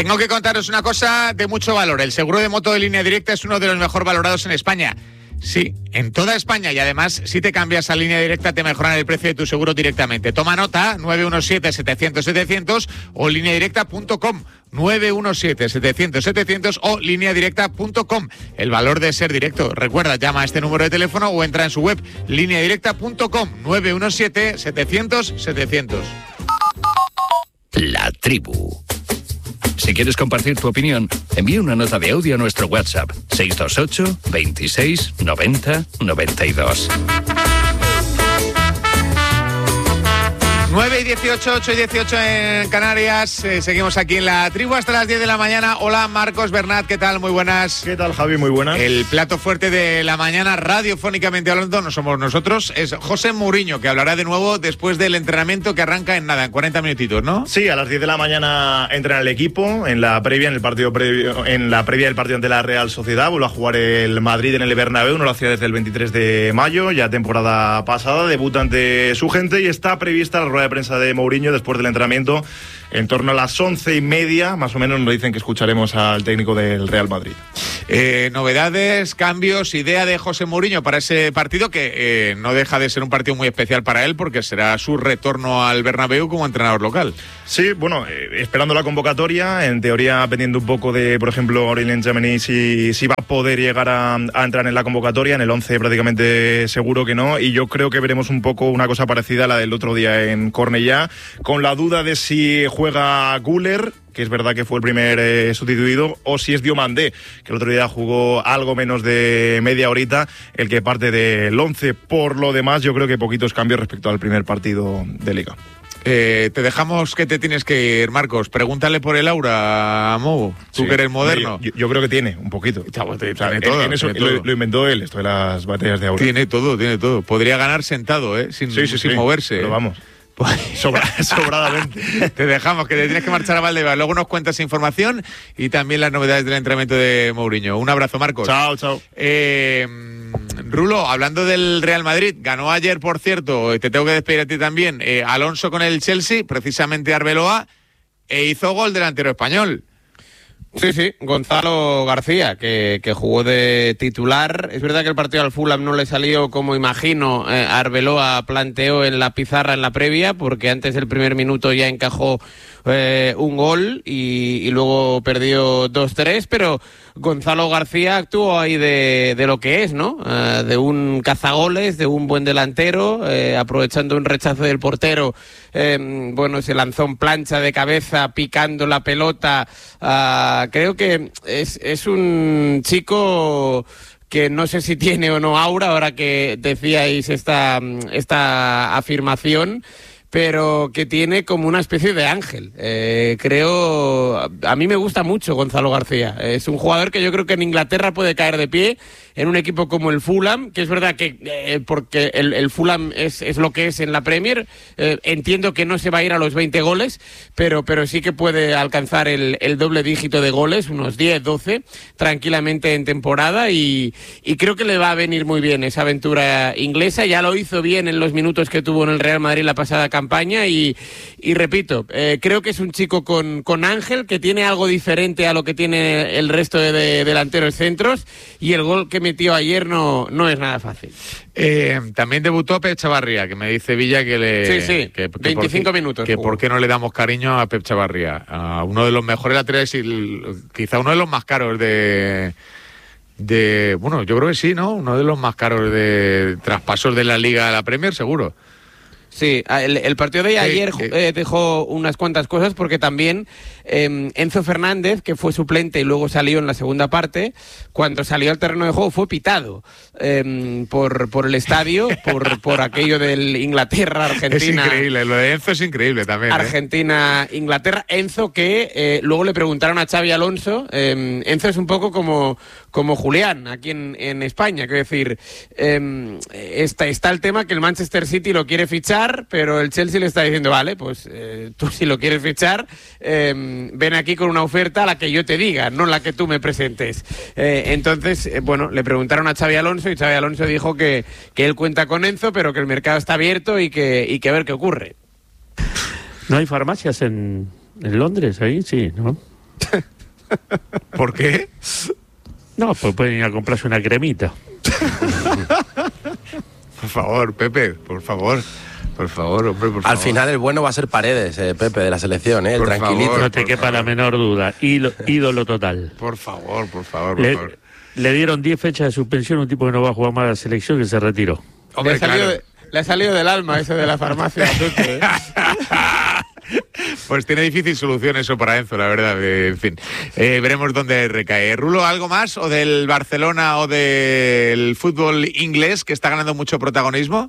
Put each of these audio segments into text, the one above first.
Tengo que contaros una cosa de mucho valor. El seguro de moto de Línea Directa es uno de los mejor valorados en España. Sí, en toda España, y además si te cambias a Línea Directa te mejoran el precio de tu seguro directamente. Toma nota, 917-700-700 o lineadirecta.com, 917-700-700 o lineadirecta.com. El valor de ser directo. Recuerda, llama a este número de teléfono o entra en su web, lineadirecta.com, 917-700-700. La Tribu. Si quieres compartir tu opinión, envía una nota de audio a nuestro WhatsApp 628 26 90 92. 9 y 18, 8 y 18 en Canarias. Seguimos aquí en La Tribu hasta las 10 de la mañana. Hola, Marcos Bernat, ¿qué tal? Muy buenas. ¿Qué tal, Javi? Muy buenas. El plato fuerte de la mañana, radiofónicamente hablando, no somos nosotros, es José Mourinho, que hablará de nuevo después del entrenamiento que arranca en 40 minutitos, ¿no? Sí, a las 10 de la mañana entra el equipo, en la previa del partido ante la Real Sociedad. Vuelve a jugar el Madrid en el Bernabéu, no lo hacía desde el 23 de mayo, ya temporada pasada, debuta ante su gente y está prevista la rueda de prensa de Mourinho después del entrenamiento en torno a las 11:30, más o menos nos dicen que escucharemos al técnico del Real Madrid. Novedades, cambios, idea de José Mourinho para ese partido que no deja de ser un partido muy especial para él porque será su retorno al Bernabéu como entrenador local. Sí, bueno, esperando la convocatoria, en teoría dependiendo un poco de, por ejemplo, Aurélien Tchouaméni si va a poder llegar a entrar en la convocatoria, en el 11 prácticamente seguro que no, y yo creo que veremos un poco una cosa parecida a la del otro día en Cornellá, con la duda de si juega Güler, que es verdad que fue el primer sustituido, o si es Diomandé, que el otro día jugó algo menos de media horita, el que parte del 11. Por lo demás, yo creo que poquitos cambios respecto al primer partido de Liga. Te dejamos que te tienes que ir, Marcos. Pregúntale por el aura a Mo, tú sí, que eres moderno. Yo creo que tiene, un poquito. Tiene todo. En eso, tiene todo. Lo inventó él, esto de las batallas de aura. Tiene todo. Podría ganar sentado, sin moverse. Pero vamos. Sobradamente. Te dejamos, que te tienes que marchar a Valdebebas. Luego nos cuentas información y también las novedades del entrenamiento de Mourinho. Un abrazo, Marcos. Chao. Rulo, hablando del Real Madrid, ganó ayer, por cierto, te tengo que despedir a ti también, Alonso con el Chelsea, precisamente Arbeloa, e hizo gol delantero español. Sí, Gonzalo García, que jugó de titular. Es verdad que el partido al Fulham no le salió como imagino Arbeloa planteó en la pizarra en la previa, porque antes del primer minuto ya encajó un gol y luego perdió 2-3, pero Gonzalo García actuó ahí de lo que es, ¿no? De un cazagoles, de un buen delantero, aprovechando un rechazo del portero, se lanzó en plancha de cabeza, picando la pelota. Creo que es un chico que no sé si tiene o no aura, ahora que decíais esta afirmación, pero que tiene como una especie de ángel. A mí me gusta mucho Gonzalo García. Es un jugador que yo creo que en Inglaterra puede caer de pie en un equipo como el Fulham, que es verdad que porque el Fulham es lo que es en la Premier, entiendo que no se va a ir a los 20 goles, pero sí que puede alcanzar el doble dígito de goles, unos 10, 12, tranquilamente en temporada, y creo que le va a venir muy bien esa aventura inglesa. Ya lo hizo bien en los minutos que tuvo en el Real Madrid la pasada campaña y repito, creo que es un chico con ángel, que tiene algo diferente a lo que tiene el resto de delanteros centros, y el gol que metió ayer no es nada fácil. También debutó Pep Chavarría, que me dice Villa que Sí, que 25 minutos. Que por qué no le damos cariño a Pep Chavarría, a uno de los mejores laterales y quizá uno de los más caros bueno, yo creo que sí, ¿no? Uno de los más caros de traspasos de la Liga a la Premier, seguro. Sí, el partido de ayer dejó unas cuantas cosas, porque también Enzo Fernández, que fue suplente y luego salió en la segunda parte, cuando salió al terreno de juego fue pitado por el estadio, por aquello del Inglaterra-Argentina. Es increíble, lo de Enzo es increíble también. Argentina-Inglaterra. Enzo, que luego le preguntaron a Xabi Alonso. Enzo es un poco como Julián aquí en España, quiero decir, está el tema que el Manchester City lo quiere fichar, pero el Chelsea le está diciendo, vale, pues tú si lo quieres fichar, ven aquí con una oferta a la que yo te diga, no la que tú me presentes. Entonces, le preguntaron a Xabi Alonso y Xabi Alonso dijo que él cuenta con Enzo, pero que el mercado está abierto y que a ver qué ocurre. ¿No hay farmacias en Londres ahí? Sí, ¿no? ¿Por qué? No, pues pueden ir a comprarse una cremita. Por favor, Pepe, por favor. Por favor, hombre, por favor. Al final el bueno va a ser Paredes, Pepe, de la selección, el por tranquilito. Favor, no te quepa la menor duda. Ídolo total. Por favor, por favor, Le, por favor. le dieron 10 fechas de suspensión a un tipo que no va a jugar más a la selección, que se retiró. Hombre, Le ha salido del alma eso de la farmacia. Tuche, ¿eh? Pues tiene difícil solución eso para Enzo, la verdad. En fin, veremos dónde recae. Rulo, ¿algo más? ¿O del Barcelona o del fútbol inglés, que está ganando mucho protagonismo?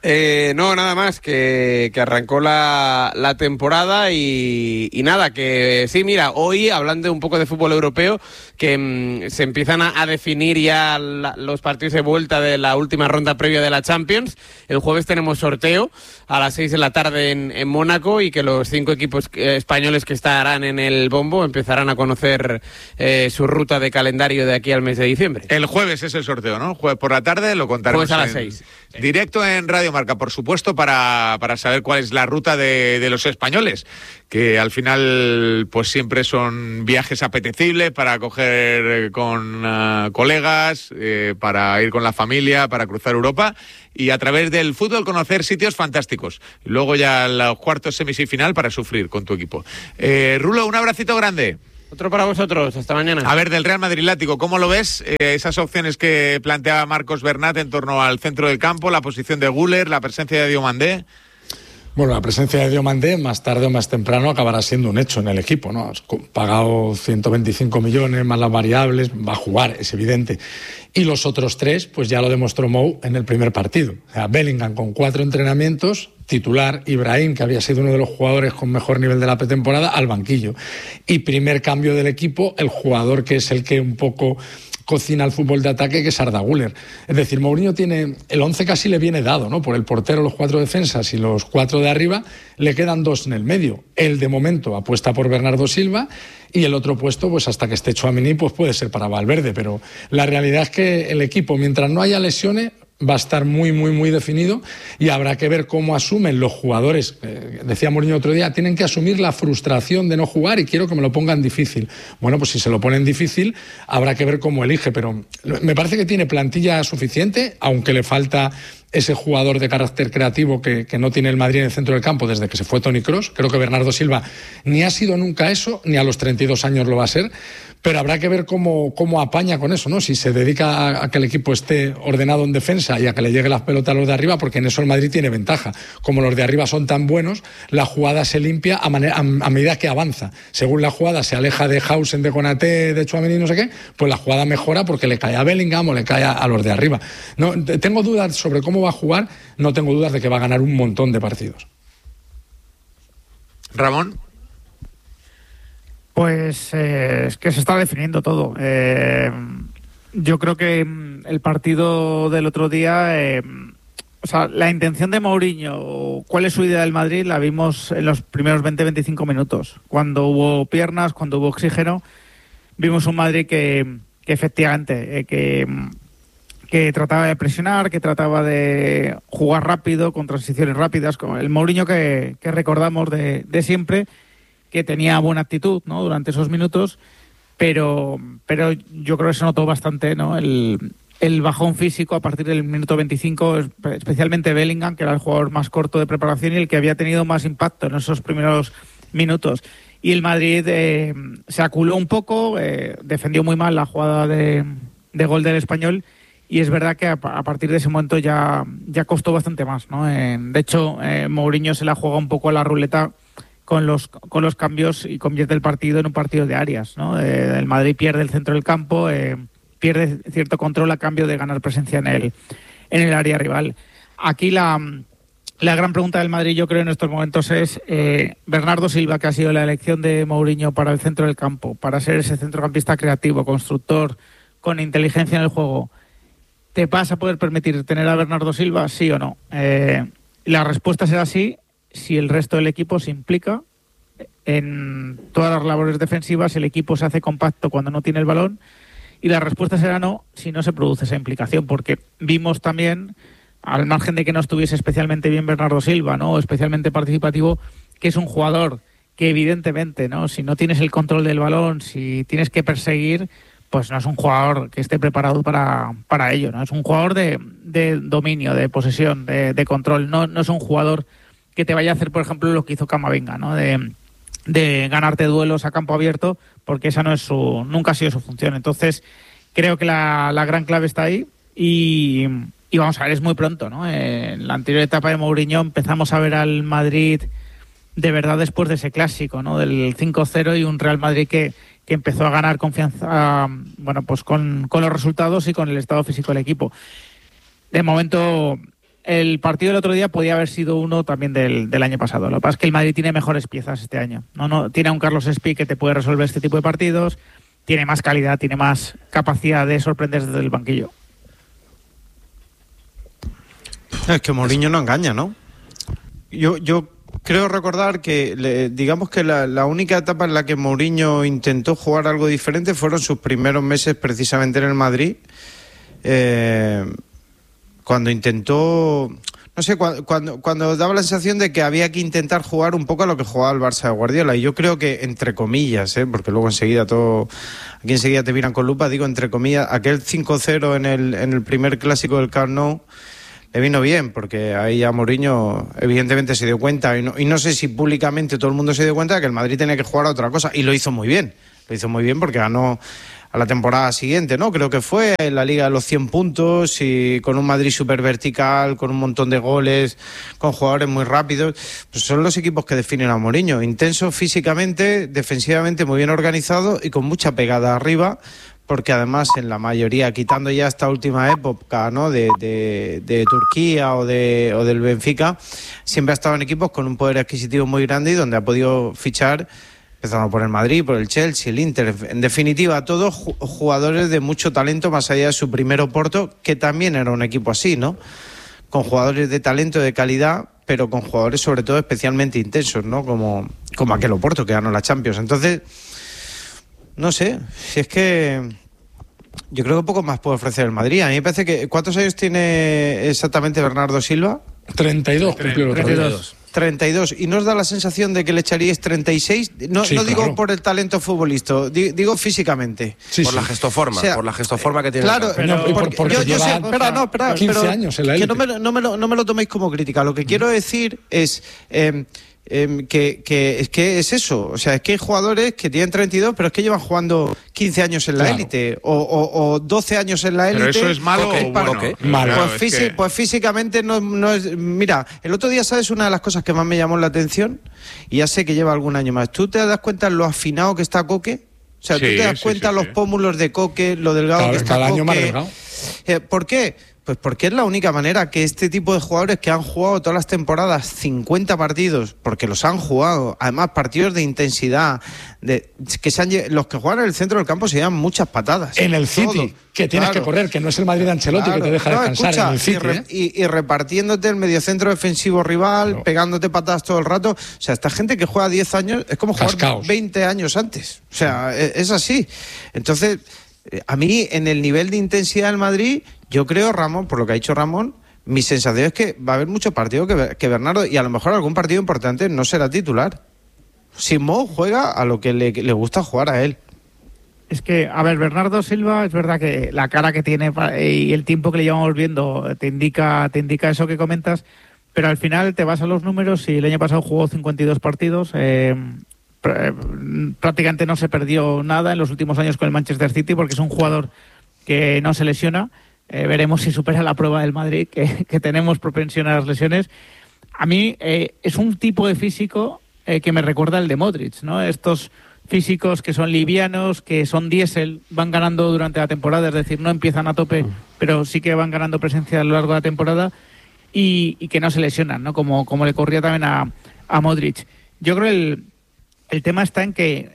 No, nada más, que arrancó la temporada y nada, que sí, mira, hoy, hablando un poco de fútbol europeo, que se empiezan a definir ya los partidos de vuelta de la última ronda previa de la Champions. El jueves tenemos sorteo a las 6 de la tarde en Mónaco, y que los 5 equipos españoles que estarán en el bombo empezarán a conocer su ruta de calendario de aquí al mes de diciembre. El jueves es el sorteo, ¿no? Jueves por la tarde, lo contaremos. Jueves a las 6. Directo en Radio Marca, por supuesto, para saber cuál es la ruta de los españoles, que al final pues siempre son viajes apetecibles para coger con colegas, para ir con la familia, para cruzar Europa y a través del fútbol conocer sitios fantásticos. Luego ya los cuartos semifinal para sufrir con tu equipo. Rulo, un abracito grande. Otro para vosotros, hasta mañana. A ver, del Real Madrid Látigo, ¿cómo lo ves? Esas opciones que planteaba Marcos Bernat en torno al centro del campo, la posición de Güler, la presencia de Diomandé. Bueno, la presencia de Diomandé más tarde o más temprano acabará siendo un hecho en el equipo, ¿no? Has pagado 125 millones más las variables, va a jugar, es evidente. Y los otros 3, pues ya lo demostró Mou en el primer partido. O sea, Bellingham con 4 entrenamientos, titular, Ibrahim, que había sido uno de los jugadores con mejor nivel de la pretemporada, al banquillo. Y primer cambio del equipo, el jugador que es el que un poco cocina el fútbol de ataque, que es Arda Güler. Es decir, Mourinho tiene el 11 casi le viene dado, ¿no? Por el portero, los 4 defensas y los 4 de arriba, le quedan 2 en el medio. Él de momento apuesta por Bernardo Silva y el otro puesto, pues hasta que esté Tchouaméni, pues puede ser para Valverde, pero la realidad es que el equipo, mientras no haya lesiones, va a estar muy, muy, muy definido y habrá que ver cómo asumen los jugadores. Decía Mourinho otro día, tienen que asumir la frustración de no jugar y quiero que me lo pongan difícil. Bueno, pues si se lo ponen difícil, habrá que ver cómo elige, pero me parece que tiene plantilla suficiente, aunque le falta ese jugador de carácter creativo que no tiene el Madrid en el centro del campo desde que se fue Toni Kroos. Creo que Bernardo Silva ni ha sido nunca eso, ni a los 32 años lo va a ser, pero habrá que ver cómo apaña con eso, ¿no? Si se dedica a que el equipo esté ordenado en defensa y a que le llegue las pelotas a los de arriba, porque en eso el Madrid tiene ventaja. Como los de arriba son tan buenos, la jugada se limpia a medida que avanza. Según la jugada se aleja de Hausen, de Konaté, de Tchouaméni, no sé qué, pues la jugada mejora porque le cae a Bellingham o le cae a los de arriba. No, tengo dudas sobre cómo va a jugar, no tengo dudas de que va a ganar un montón de partidos. Ramón. Pues es que se está definiendo todo. Yo creo que el partido del otro día, o sea, la intención de Mourinho, cuál es su idea del Madrid, la vimos en los primeros 20-25 minutos. Cuando hubo piernas, cuando hubo oxígeno, vimos un Madrid que efectivamente, que trataba de presionar, que trataba de jugar rápido, con transiciones rápidas, con el Mourinho que recordamos de siempre, que tenía buena actitud, ¿no?, durante esos minutos, pero yo creo que se notó bastante, ¿no?, el bajón físico a partir del minuto 25, especialmente Bellingham, que era el jugador más corto de preparación y el que había tenido más impacto en esos primeros minutos. Y el Madrid se aculó un poco, defendió muy mal la jugada de gol del Español, y es verdad que a partir de ese momento ya costó bastante más, ¿no? De hecho, Mourinho se la juega un poco a la ruleta con los cambios y convierte el partido en un partido de áreas, ¿no? El Madrid pierde el centro del campo, pierde cierto control a cambio de ganar presencia en el área rival. Aquí la gran pregunta del Madrid, yo creo, en estos momentos es Bernardo Silva, que ha sido la elección de Mourinho para el centro del campo, para ser ese centrocampista creativo, constructor, con inteligencia en el juego. ¿Te vas a poder permitir tener a Bernardo Silva, sí o no? La respuesta será sí, si el resto del equipo se implica en todas las labores defensivas, el equipo se hace compacto cuando no tiene el balón, y la respuesta será no si no se produce esa implicación, porque vimos también, al margen de que no estuviese especialmente bien Bernardo Silva, ¿no?, especialmente participativo, que es un jugador que evidentemente, ¿no? Si no tienes el control del balón, si tienes que perseguir, pues no es un jugador que esté preparado para ello, ¿no? Es un jugador de dominio, de posesión, de control. No es un jugador que te vaya a hacer, por ejemplo, lo que hizo Camavinga, ¿no? De ganarte duelos a campo abierto, porque esa nunca ha sido su función. Entonces, creo que la gran clave está ahí y vamos a ver, es muy pronto, ¿no? En la anterior etapa de Mourinho empezamos a ver al Madrid de verdad después de ese clásico, ¿no? Del 5-0 y un Real Madrid que empezó a ganar confianza, bueno, pues con los resultados y con el estado físico del equipo. De momento, el partido del otro día podía haber sido uno también del año pasado. Lo que pasa es que el Madrid tiene mejores piezas este año. No tiene a un Carlos Espí que te puede resolver este tipo de partidos, tiene más calidad, tiene más capacidad de sorprender desde el banquillo. Es que Mourinho no engaña, ¿no? Yo creo recordar que, digamos que la única etapa en la que Mourinho intentó jugar algo diferente fueron sus primeros meses precisamente en el Madrid, cuando intentó, no sé, cuando daba la sensación de que había que intentar jugar un poco a lo que jugaba el Barça de Guardiola. Y yo creo que, entre comillas, porque luego enseguida aquí enseguida te miran con lupa, digo entre comillas, aquel 5-0 en el primer clásico del Camp Nou le vino bien, porque ahí ya Mourinho evidentemente se dio cuenta, y no sé si públicamente todo el mundo se dio cuenta de que el Madrid tenía que jugar a otra cosa, y lo hizo muy bien porque ganó a la temporada siguiente, ¿no? Creo que fue en la Liga de los 100 puntos y con un Madrid súper vertical, con un montón de goles, con jugadores muy rápidos. Pues son los equipos que definen a Mourinho, intenso físicamente, defensivamente muy bien organizado y con mucha pegada arriba, porque además en la mayoría, quitando ya esta última época, ¿no? de Turquía o del Benfica, siempre ha estado en equipos con un poder adquisitivo muy grande y donde ha podido fichar, empezando por el Madrid, por el Chelsea, el Inter, en definitiva todos jugadores de mucho talento más allá de su primer Oporto, que también era un equipo así, ¿no? Con jugadores de talento, de calidad, pero con jugadores sobre todo especialmente intensos, ¿no? Como aquel Oporto que ganó la Champions. Entonces, no sé, si es que yo creo que poco más puede ofrecer el Madrid. A mí me parece que... ¿Cuántos años tiene exactamente Bernardo Silva? 32. 32. ¿Y nos da la sensación de que le echaríais 36? No, sí, no digo claro, por el talento futbolista, digo físicamente. Sí, por la gestoforma, por la gestoforma que tiene. Claro, porque yo sé, espera, 15 años en la élite. Que no me lo toméis como crítica. Lo que quiero decir es... que es eso, o sea, es que hay jugadores que tienen 32 pero es que llevan jugando 15 años en la élite o 12 años en la élite. ¿Pero eso es malo o bueno? Malo. Pues físicamente no es... Mira, el otro día, ¿sabes? Una de las cosas que más me llamó la atención, y ya sé que lleva algún año más, ¿tú te das cuenta lo afinado que está Coque? O sea, ¿tú te das cuenta los pómulos de Coque, lo delgado que está cada Coque? Año más delgado. ¿Por qué? Pues porque es la única manera que este tipo de jugadores que han jugado todas las temporadas 50 partidos, porque los han jugado, además partidos de intensidad, los que juegan en el centro del campo se llevan muchas patadas. En el City, que tienes que correr, que no es el Madrid de Ancelotti que te deja descansar, escucha, en el City. Y repartiéndote el mediocentro defensivo rival, pegándote patadas todo el rato. O sea, esta gente que juega 10 años es como jugar 20 años antes. O sea, es así. Entonces... A mí, en el nivel de intensidad del Madrid, yo creo, Ramón, por lo que ha dicho Ramón, mi sensación es que va a haber muchos partidos que Bernardo, y a lo mejor algún partido importante, no será titular. Simón juega a lo que le gusta jugar a él. Es que, a ver, Bernardo Silva, es verdad que la cara que tiene y el tiempo que le llevamos viendo te indica eso que comentas, pero al final te vas a los números y el año pasado jugó 52 partidos, prácticamente no se perdió nada en los últimos años con el Manchester City porque es un jugador que no se lesiona. Veremos si supera la prueba del Madrid, que tenemos propensión a las lesiones. A mí es un tipo de físico que me recuerda al de Modric, ¿no? Estos físicos que son livianos, que son diésel, van ganando durante la temporada, es decir, no empiezan a tope, pero sí que van ganando presencia a lo largo de la temporada y que no se lesionan, ¿no? Como le ocurría también a Modric. Yo creo el tema está en que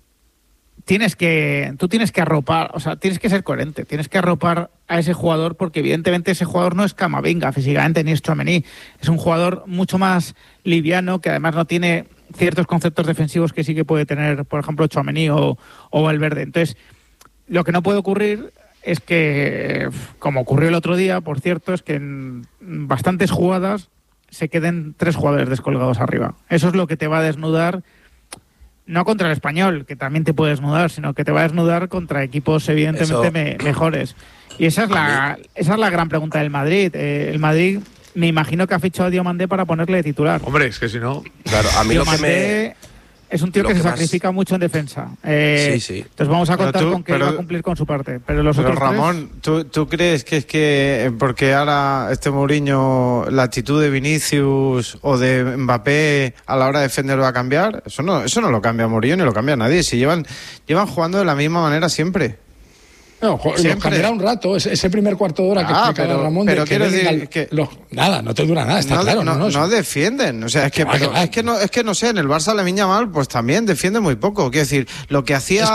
tú tienes que arropar, o sea, tienes que ser coherente, tienes que arropar a ese jugador porque evidentemente ese jugador no es Camavinga físicamente ni es Tchouaméni, es un jugador mucho más liviano que además no tiene ciertos conceptos defensivos que sí que puede tener, por ejemplo, Tchouaméni o Valverde. Entonces, lo que no puede ocurrir es que, como ocurrió el otro día, por cierto, es que en bastantes jugadas se queden 3 jugadores descolgados arriba. Eso es lo que te va a desnudar no contra el Español, que también te puede desnudar, sino que te va a desnudar contra equipos evidentemente mejores. Y esa es la gran pregunta del Madrid. El Madrid, me imagino que ha fichado a Diomandé para ponerle de titular. Hombre, es que si no... Claro, a mí Diomandé es un tío que se sacrifica mucho en defensa. Sí. Entonces vamos a contar con que va a cumplir con su parte. Pero Ramón, ¿tú crees que es que porque ahora Mourinho, la actitud de Vinicius o de Mbappé a la hora de defender va a cambiar? Eso no lo cambia Mourinho ni lo cambia nadie. Si llevan jugando de la misma manera siempre. No, los cambiará un rato, ese primer cuarto de hora que explicaba Ramón. Pero quiero decir que nada, no te dura nada, está claro. No defienden, o sea, es que no sé, en el Barça Lamine Yamal pues también defiende muy poco. Quiero decir, lo que hacía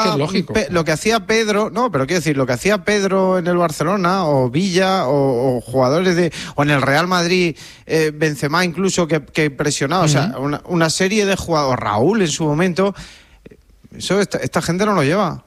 Pedro, pero quiero decir, lo que hacía Pedro en el Barcelona o Villa o jugadores o en el Real Madrid, Benzema incluso que presionaba, o sea, una serie de jugadores, Raúl en su momento, eso esta gente no lo lleva.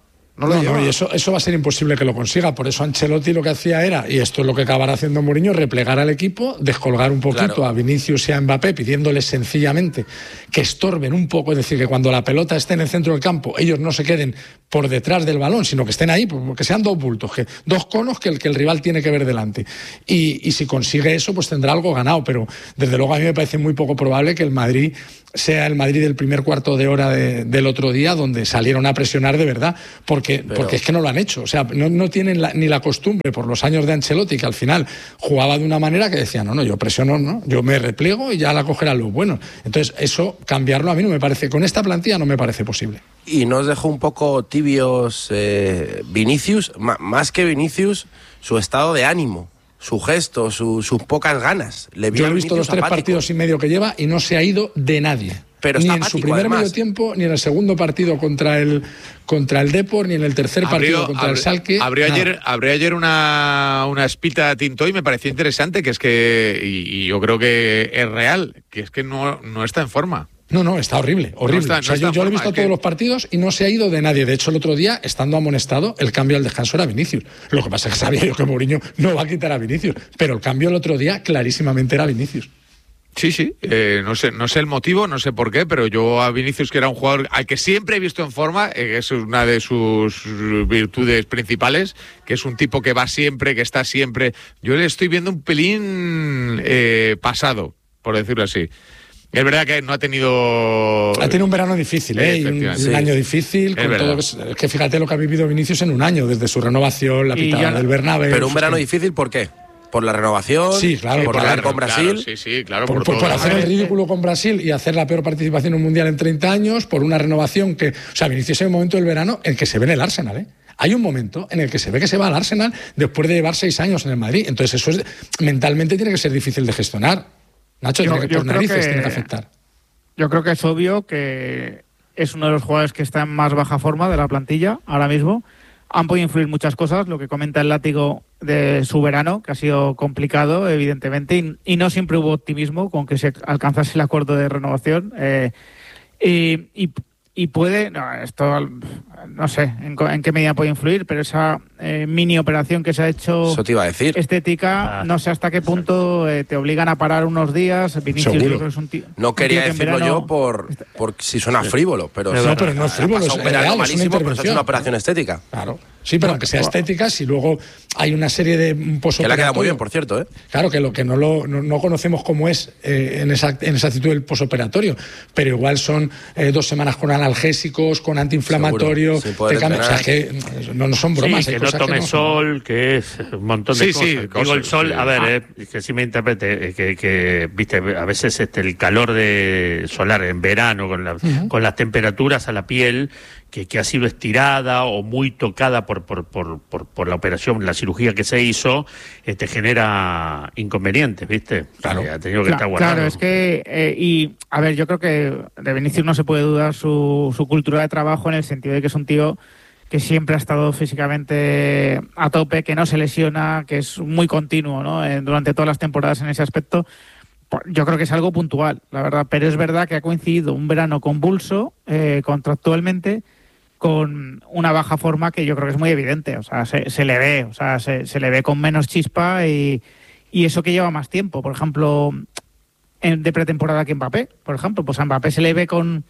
Y eso va a ser imposible que lo consiga. Por eso Ancelotti lo que hacía era, y esto es lo que acabará haciendo Mourinho, replegar al equipo, descolgar un poquito a Vinicius y a Mbappé, pidiéndoles sencillamente que estorben un poco, es decir, que cuando la pelota esté en el centro del campo, ellos no se queden por detrás del balón, sino que estén ahí, porque sean dos bultos, dos conos que el rival tiene que ver delante. Y si consigue eso, pues tendrá algo ganado. Pero desde luego a mí me parece muy poco probable que el Madrid sea el Madrid del primer cuarto de hora del otro día, donde salieron a presionar de verdad, porque es que no lo han hecho. O sea, no tienen ni la costumbre, por los años de Ancelotti, que al final jugaba de una manera que decía, no, yo presiono, no, yo me repliego y ya la cogerán los buenos. Entonces, eso, cambiarlo a mí no me parece, con esta plantilla no me parece posible. Y nos dejó un poco tibios Vinicius, más que Vinicius, su estado de ánimo, su gesto, sus pocas ganas. Yo he visto los 3 partidos y medio que lleva y no se ha ido de nadie. Pero ni en su primer medio tiempo, ni en el segundo partido contra el Depor, ni en el tercer partido contra el Schalke. Abrió ayer una espita de Tinto y me pareció interesante, que es que, y yo creo que es real, que es que no está en forma. No, está horrible. Yo lo he visto todos los partidos y no se ha ido de nadie. De hecho, el otro día, estando amonestado, el cambio al descanso era Vinicius. Lo que pasa es que sabía yo que Mourinho no va a quitar a Vinicius, pero el cambio el otro día clarísimamente era Vinicius. Sí, no sé el motivo, no sé por qué, pero yo a Vinicius, que era un jugador al que siempre he visto en forma, es una de sus virtudes principales, que es un tipo que va siempre, que está siempre. Yo le estoy viendo un pelín pasado, por decirlo así. Es verdad que no ha tenido... Ha tenido un verano difícil, un año difícil. Con todo, es que fíjate lo que ha vivido Vinicius en un año, desde su renovación, la pitada del Bernabéu. Pero un verano difícil, ¿por qué? ¿Por la renovación? Sí, claro. ¿Por ganar con Brasil? Claro. Por hacer el ridículo con Brasil y hacer la peor participación en un Mundial en 30 años, por una renovación que... O sea, Vinicius es un momento del verano en que se ve en el Arsenal, Hay un momento en el que se ve que se va al Arsenal después de llevar 6 años en el Madrid. Entonces eso mentalmente tiene que ser difícil de gestionar. Nacho, tiene que afectar. Yo creo que es obvio que es uno de los jugadores que está en más baja forma de la plantilla ahora mismo. Han podido influir muchas cosas, lo que comenta el Látigo de su verano, que ha sido complicado, evidentemente, y no siempre hubo optimismo con que se alcanzase el acuerdo de renovación. Y puede, no sé en qué medida puede influir, pero esa mini operación que se ha hecho, eso te iba a decir, estética, no sé hasta qué punto te obligan a parar unos días. Vinicius, yo creo que es un tío, no quería decirlo yo por si suena frívolo, pero no es frívolo, es un verano malísimo, pero es una operación estética. Claro. Sí, pero aunque sea estética, si luego hay una serie de posoperatorio... Que le ha quedado muy bien, por cierto, Claro, que lo que no conocemos cómo es en esa actitud del posoperatorio, pero igual son 2 semanas con analgésicos, con antiinflamatorios, te cambian, o sea, que no son bromas. Sí, que no tome sol, que es un montón de cosas. Digo, el sol, a ver, que si me interprete, que viste, a veces el calor solar en verano, con las temperaturas a la piel... Que ha sido estirada o muy tocada por la operación, la cirugía que se hizo, te genera inconvenientes, ¿viste? Claro. Ha tenido que estar guardado. Claro, es que, y a ver, yo creo que de Vinicius no se puede dudar su cultura de trabajo, en el sentido de que es un tío que siempre ha estado físicamente a tope, que no se lesiona, que es muy continuo, ¿no? Durante todas las temporadas en ese aspecto. Yo creo que es algo puntual, la verdad, pero es verdad que ha coincidido un verano convulso, contractualmente, con una baja forma que yo creo que es muy evidente, o sea, se le ve, o sea, se le ve con menos chispa y eso que lleva más tiempo. Por ejemplo, de pretemporada que Mbappé, por ejemplo, pues a Mbappé se le ve con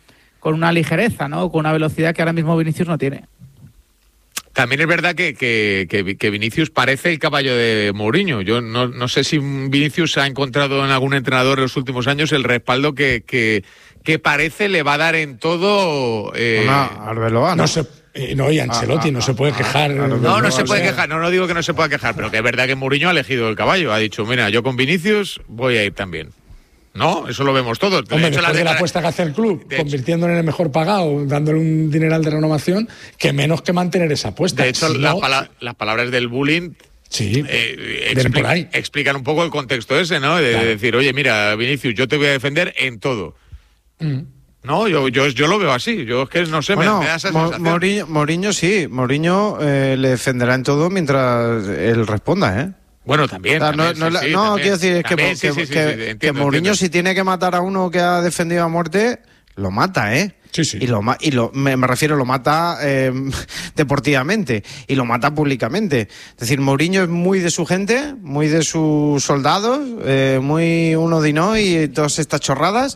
una ligereza, ¿no? Con una velocidad que ahora mismo Vinicius no tiene. También es verdad que Vinicius parece el caballo de Mourinho. Yo no sé si Vinicius ha encontrado en algún entrenador en los últimos años el respaldo que parece le va a dar en todo. Arbeloa, ¿no? Y Ancelotti no se puede quejar. No se puede quejar. No digo que no se pueda quejar, pero que es verdad que Mourinho ha elegido el caballo. Ha dicho, mira, yo con Vinicius voy a ir también. No, eso lo vemos todos. Hombre, después de la apuesta que hace el club, convirtiéndolo en el mejor pagado, dándole un dineral de renovación, que menos que mantener esa apuesta. De hecho, las palabras del bullying explican un poco el contexto ese, ¿no? De decir, oye, mira, Vinicius, yo te voy a defender en todo. No, yo lo veo así. Yo es que no sé, bueno, me da esa sensación. Mourinho sí. Mourinho le defenderá en todo mientras él responda, ¿eh? Bueno, también. Quiero decir, es que Mourinho, si tiene que matar a uno que ha defendido a muerte, lo mata, ¿eh? Sí. Me refiero, lo mata deportivamente y lo mata públicamente. Es decir, Mourinho es muy de su gente, muy de sus soldados, muy uno de no y todas estas chorradas.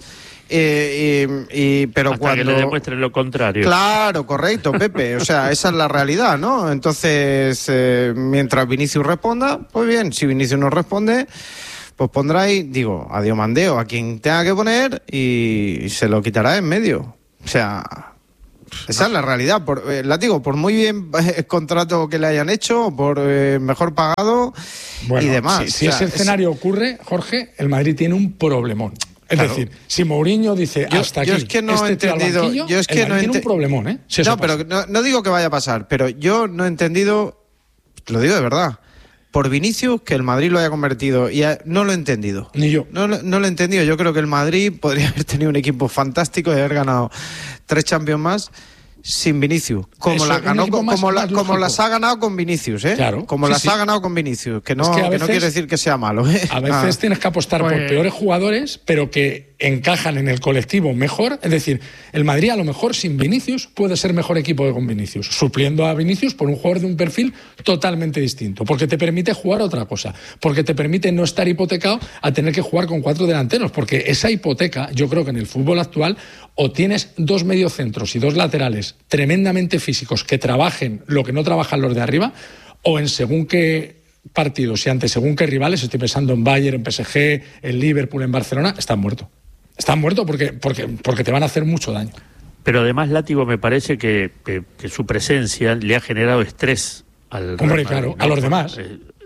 Pero hasta cuando que le demuestren lo contrario. Claro, correcto, Pepe. O sea, esa es la realidad, ¿no? Entonces, mientras Vinicius responda, pues bien. Si Vinicius no responde, pues pondrá ahí, a Diomandeo, a quien tenga que poner y se lo quitará en medio. O sea, esa es la realidad. Por muy bien contrato que le hayan hecho, por mejor pagado y demás. Si ese escenario ocurre, Jorge, el Madrid tiene un problemón. Es decir, si Mourinho dice hasta aquí, yo es que no he entendido, tiene un problemón, ¿eh? Si pero no digo que vaya a pasar, pero yo no he entendido, lo digo de verdad, por Vinicius que el Madrid lo haya convertido, no lo he entendido. Ni yo. No lo he entendido. Yo creo que el Madrid podría haber tenido un equipo fantástico y haber ganado 3 Champions más sin Vinicius, como las ha ganado con Vinicius, ¿eh? Claro, como las ha ganado con Vinicius, que no quiere decir que sea malo, ¿eh? A veces tienes que apostar por peores jugadores, pero que encajan en el colectivo mejor. Es decir, el Madrid a lo mejor sin Vinicius puede ser mejor equipo que con Vinicius, supliendo a Vinicius por un jugador de un perfil totalmente distinto, porque te permite jugar otra cosa, porque te permite no estar hipotecado a tener que jugar con 4 delanteros, porque esa hipoteca, yo creo que en el fútbol actual, o tienes 2 mediocentros y 2 laterales tremendamente físicos que trabajen lo que no trabajan los de arriba, o en según qué partidos y ante según qué rivales, estoy pensando en Bayern, en PSG, en Liverpool, en Barcelona, están muertos. Están muertos porque te van a hacer mucho daño. Pero además, Látigo, me parece que su presencia le ha generado estrés al Hombre, claro, ¿no? A los demás.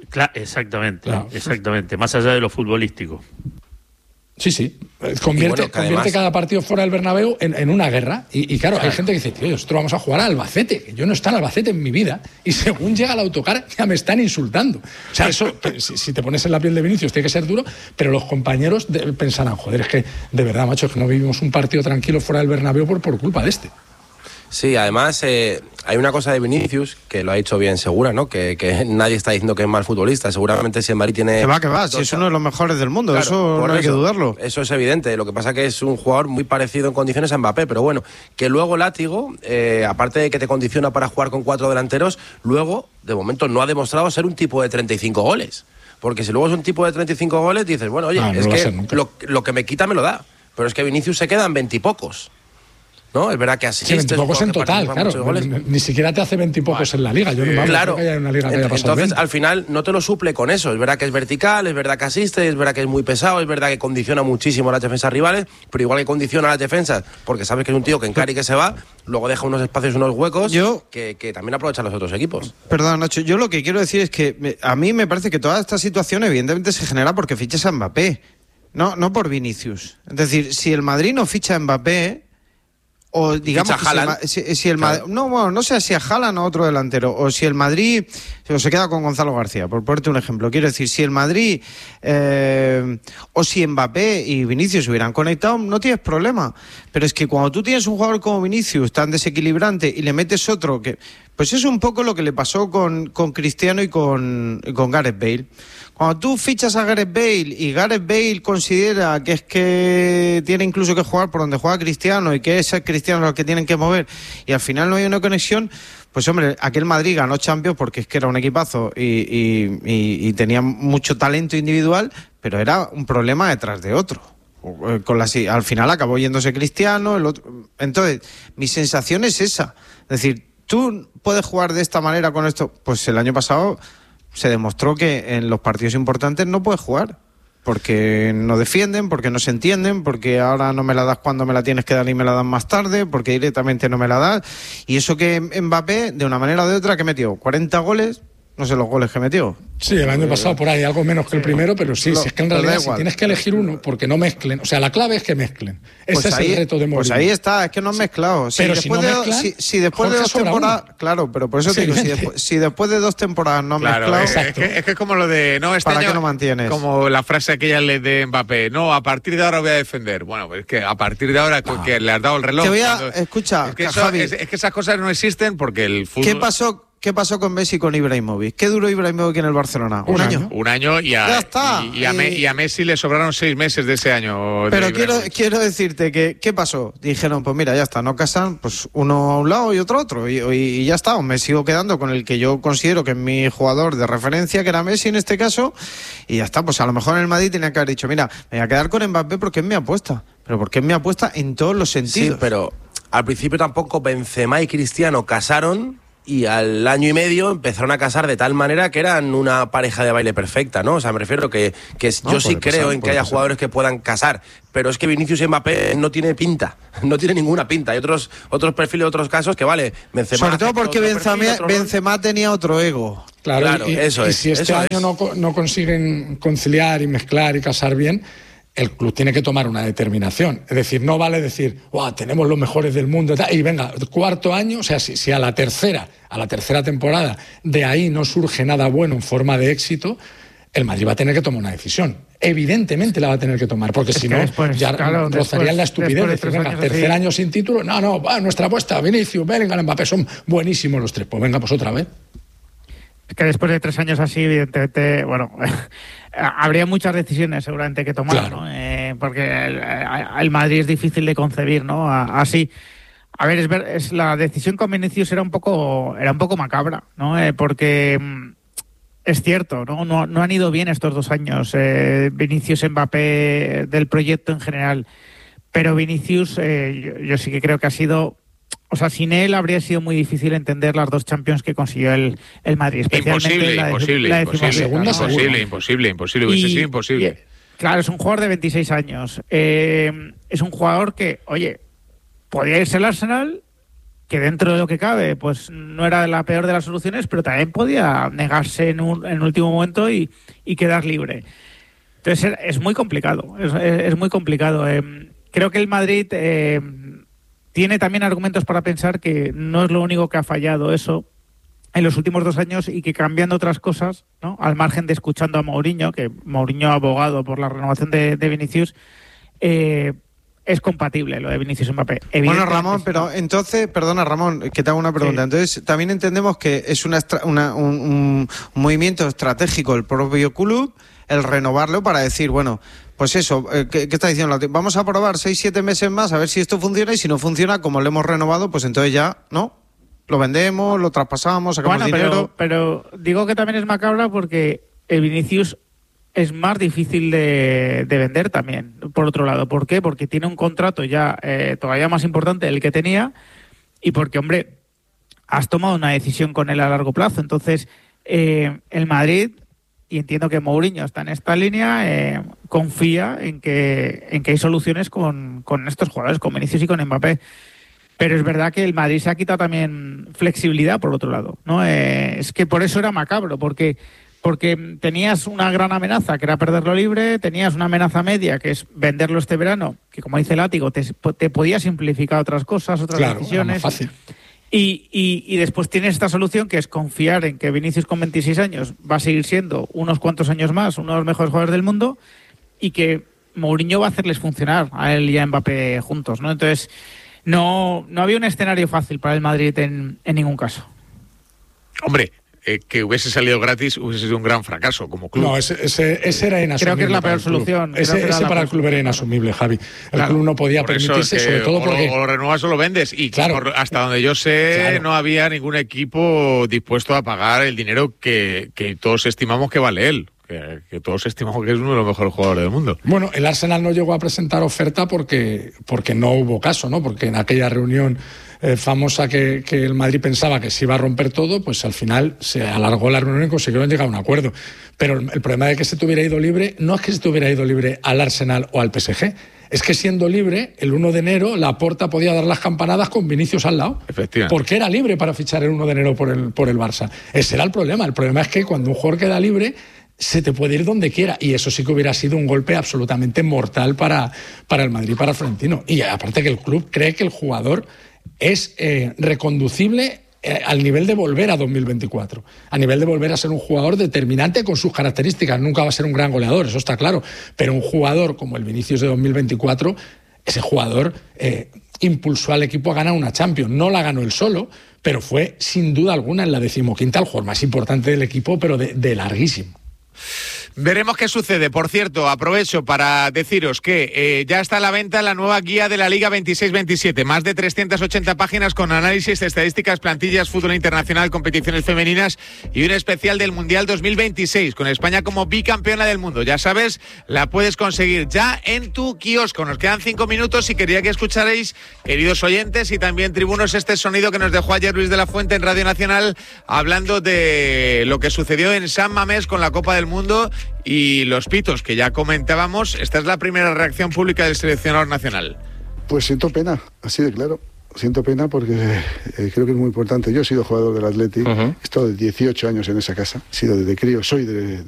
Exactamente, más allá de lo futbolístico. Sí. Convierte cada partido fuera del Bernabéu en una guerra. Y claro, hay gente que dice, tío, nosotros vamos a jugar a Albacete, que yo no he estado en Albacete en mi vida, y según llega el autocar ya me están insultando. O sea, eso, si te pones en la piel de Vinicius, tiene que ser duro, pero los compañeros pensarán, joder, es que de verdad, macho, es que no vivimos un partido tranquilo fuera del Bernabéu por culpa de este. Sí, además hay una cosa de Vinicius que lo ha dicho bien Segura, ¿no? Que nadie está diciendo que es mal futbolista. Seguramente si el Madrid tiene... Que va, si es uno de los mejores del mundo, claro, eso no hay que dudarlo. Eso es evidente. Lo que pasa que es un jugador muy parecido en condiciones a Mbappé, pero bueno, que luego Látigo, aparte de que te condiciona para jugar con 4 delanteros, luego, de momento, no ha demostrado ser un tipo de 35 goles. Porque si luego es un tipo de 35 goles, dices, bueno, oye, es que lo que me quita me lo da. Pero es que Vinicius se quedan 20 y pocos. ¿No? Es verdad que así. Sí, 20 y pocos en total, claro. Ni siquiera te hace 20 y pocos en la liga. Yo no claro. Que haya una liga que haya pasado entonces, 20. Al final, no te lo suple con eso. Es verdad que es vertical, es verdad que asiste, es verdad que es muy pesado, es verdad que condiciona muchísimo a las defensas rivales, pero igual que condiciona a las defensas, porque sabes que es un tío que encara y que se va, luego deja unos espacios, unos huecos que también aprovechan los otros equipos. Perdón, Nacho, yo lo que quiero decir es que a mí me parece que toda esta situación evidentemente se genera porque fiches a Mbappé, no por Vinicius. Es decir, si el Madrid no ficha a Mbappé, o digamos que si el Madrid, no sé si a Haaland o otro delantero, o si el Madrid se queda con Gonzalo García, por ponerte un ejemplo. Quiero decir, si el Madrid o si Mbappé y Vinicius se hubieran conectado, no tienes problema. Pero es que cuando tú tienes un jugador como Vinicius tan desequilibrante y le metes otro que... Pues es un poco lo que le pasó con Cristiano y con Gareth Bale. Cuando tú fichas a Gareth Bale y Gareth Bale considera que es que tiene incluso que jugar por donde juega Cristiano y que es el Cristiano el que tienen que mover y al final no hay una conexión, pues hombre, aquel Madrid ganó Champions porque es que era un equipazo y tenía mucho talento individual, pero era un problema detrás de otro. Al final acabó yéndose Cristiano, el otro. Entonces, mi sensación es esa. Es decir, ¿tú puedes jugar de esta manera con esto? Pues el año pasado se demostró que en los partidos importantes no puedes jugar. Porque no defienden, porque no se entienden, porque ahora no me la das cuando me la tienes que dar y me la das más tarde, porque directamente no me la das. Y eso que Mbappé, de una manera o de otra, que metió 40 goles, no sé los goles que metió. Sí, el año pasado por ahí, algo menos que el primero, pero sí, si es que en realidad si tienes que elegir uno, porque no mezclen, o sea, la clave es que mezclen. Ese es el reto de Mourinho. Pues ahí está, es que no han mezclado. Pero si después de 2 temporadas, claro, pero por eso te digo, si después de 2 temporadas no han mezclado, es que es como lo de, no, este ¿para año, qué no mantienes? Como la frase aquella de Mbappé, no, a partir de ahora voy a defender. Bueno, pues es que a partir de ahora que le has dado el reloj. Escucha, es que Javi, es que esas cosas no existen porque el fútbol... ¿Qué pasó con Messi y con Ibrahimovic? ¿Qué duró Ibrahimovic en el Barcelona? ¿Un año? Un año y a Messi le sobraron 6 meses de ese año. Pero quiero decirte que, ¿qué pasó? Dijeron, pues mira, ya está, no casan, pues uno a un lado y otro a otro. Y ya está, me sigo quedando con el que yo considero que es mi jugador de referencia, que era Messi en este caso. Y ya está, pues a lo mejor en el Madrid tenía que haber dicho, mira, me voy a quedar con Mbappé porque es mi apuesta. Pero porque es mi apuesta en todos los sentidos. Sí, pero al principio tampoco Benzema y Cristiano casaron. Y al año y medio empezaron a casar de tal manera que eran una pareja de baile perfecta, ¿no? O sea, me refiero que yo sí creo en que haya jugadores que puedan casar, pero es que Vinicius y Mbappé no tiene pinta, no tiene ninguna pinta. Hay otros perfiles, otros casos que vale, Benzema... Sobre todo porque Benzema tenía otro ego. Claro, y si este año no consiguen conciliar y mezclar y casar bien, el club tiene que tomar una determinación. Es decir, no vale decir, tenemos los mejores del mundo y venga, 4º año, o sea, si a la tercera temporada de ahí no surge nada bueno en forma de éxito, el Madrid va a tener que tomar una decisión. Evidentemente la va a tener que tomar, porque si no, ya rozarían la estupidez de decir, venga, tercer año sin título, nuestra apuesta, Vinicius, Bellingham, Mbappé, son buenísimos los tres, pues venga, pues otra vez. Es que después de 3 años así, evidentemente, habría muchas decisiones seguramente que tomar, claro, ¿no? Porque el Madrid es difícil de concebir, ¿no? Así. A ver, es la decisión con Vinicius era un poco macabra, ¿no? Porque es cierto, no han ido bien estos 2 años, Vinicius, Mbappé, del proyecto en general. Pero Vinicius, yo sí que creo que ha sido... O sea, sin él habría sido muy difícil entender las 2 Champions que consiguió el Madrid. Imposible. Claro, es un jugador de 26 años. Es un jugador que, podía irse al Arsenal, que dentro de lo que cabe, pues no era la peor de las soluciones, pero también podía negarse en último momento y quedar libre. Entonces es muy complicado. Es muy complicado. Creo que el Madrid... tiene también argumentos para pensar que no es lo único que ha fallado eso en los últimos 2 años y que cambiando otras cosas, ¿no? Al margen de escuchando a Mourinho, que Mourinho ha abogado por la renovación de Vinicius, es compatible lo de Vinicius Mbappé. Bueno, Ramón, pero entonces, perdona Ramón, que te hago una pregunta. Sí. Entonces, también entendemos que es un movimiento estratégico del propio club el renovarlo para decir, pues eso, ¿qué está diciendo? Vamos a probar 6-7 meses más a ver si esto funciona y si no funciona, como lo hemos renovado, pues entonces ya, ¿no? Lo vendemos, lo traspasamos, sacamos dinero. Pero digo que también es macabra porque el Vinicius es más difícil de vender también, por otro lado. ¿Por qué? Porque tiene un contrato ya todavía más importante del que tenía y porque, has tomado una decisión con él a largo plazo. Entonces, el Madrid... Y entiendo que Mourinho está en esta línea, confía en que hay soluciones con estos jugadores, con Vinicius y con Mbappé. Pero es verdad que el Madrid se ha quitado también flexibilidad por otro lado, ¿no? Es que por eso era macabro, porque tenías una gran amenaza, que era perderlo libre, tenías una amenaza media, que es venderlo este verano, que como dice Látigo, te podía simplificar otras cosas, otras decisiones. Era más fácil. Y después tienes esta solución que es confiar en que Vinicius con 26 años va a seguir siendo unos cuantos años más uno de los mejores jugadores del mundo y que Mourinho va a hacerles funcionar a él y a Mbappé juntos, ¿no? Entonces no había un escenario fácil para el Madrid en ningún caso. Hombre, que hubiese salido gratis hubiese sido un gran fracaso como club. No, ese era inasumible. Creo que es la peor solución. Ese para el club era inasumible, Javi. El club no podía permitirse, sobre todo porque... O lo renuevas o lo vendes. Y claro, hasta donde yo sé, no había ningún equipo dispuesto a pagar el dinero que todos estimamos que vale él. que todos estimamos que es uno de los mejores jugadores del mundo. Bueno, el Arsenal no llegó a presentar oferta porque no hubo caso, ¿no? Porque en aquella reunión famosa que el Madrid pensaba que se iba a romper todo, pues al final se alargó la reunión y consiguieron llegar a un acuerdo. Pero el problema de que se tuviera ido libre no es que se tuviera ido libre al Arsenal o al PSG. Es que siendo libre, el 1 de enero, Laporta podía dar las campanadas con Vinicius al lado. Efectivamente. Porque era libre para fichar el 1 de enero por el Barça. Ese era el problema. El problema es que cuando un jugador queda libre, se te puede ir donde quiera. Y eso sí que hubiera sido un golpe absolutamente mortal para el Madrid, para Florentino. Y aparte que el club cree que el jugador es reconducible al nivel de volver a 2024, a nivel de volver a ser un jugador determinante con sus características. Nunca va a ser un gran goleador, eso está claro, pero un jugador como el Vinicius de 2024, ese jugador impulsó al equipo a ganar una Champions. No la ganó él solo, pero fue sin duda alguna en la 15ª el jugador más importante del equipo, pero de larguísimo. Veremos qué sucede. Por cierto, aprovecho para deciros que ya está a la venta la nueva guía de la Liga 26-27. Más de 380 páginas con análisis, estadísticas, plantillas, fútbol internacional, competiciones femeninas y un especial del Mundial 2026, con España como bicampeona del mundo. Ya sabes, la puedes conseguir ya en tu kiosco. Nos quedan 5 minutos y quería que escucharéis, queridos oyentes y también tribunos, este sonido que nos dejó ayer Luis de la Fuente en Radio Nacional, hablando de lo que sucedió en San Mamés con la Copa del Mundo y los pitos que ya comentábamos. Esta es la primera reacción pública del seleccionador nacional. Pues siento pena, así de claro. Siento pena porque creo que es muy importante. Yo he sido jugador del Atleti, he estado de 18 años en esa casa, he sido desde crío, soy de